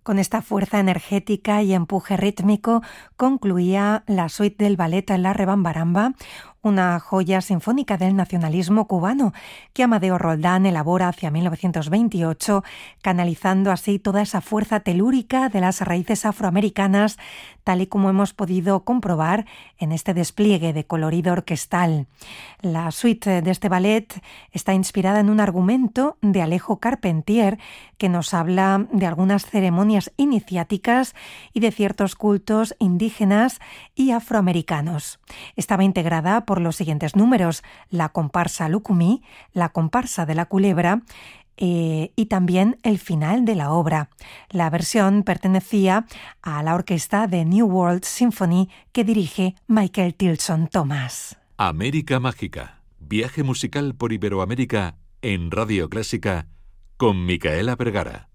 Con esta fuerza energética y empuje rítmico concluía la suite del ballet La Rebambaramba, una joya sinfónica del nacionalismo cubano que Amadeo Roldán elabora hacia 1928, canalizando así toda esa fuerza telúrica de las raíces afroamericanas, tal y como hemos podido comprobar en este despliegue de colorido orquestal. La suite de este ballet está inspirada en un argumento de Alejo Carpentier que nos habla de algunas ceremonias iniciáticas y de ciertos cultos indígenas y afroamericanos. Estaba integrada por los siguientes números: la comparsa Lucumí, la comparsa de la Culebra y también el final de la obra. La versión pertenecía a la orquesta de New World Symphony que dirige Michael Tilson Thomas. América Mágica, viaje musical por Iberoamérica en Radio Clásica con Micaela Vergara.